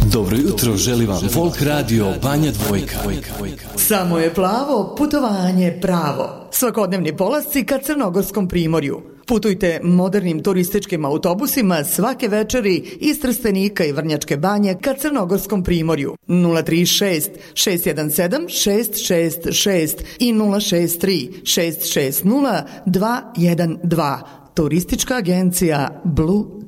Dobro jutro, želi vam Folk Radio Banja Dvojka. Samo je plavo, putovanje pravo. Svakodnevni polasci ka Crnogorskom primorju. Putujte modernim turističkim autobusima svake večeri iz Trstenika i Vrnjačke Banje ka Crnogorskom primorju. 036 617 666 i 063 660 212. Turistička agencija Blue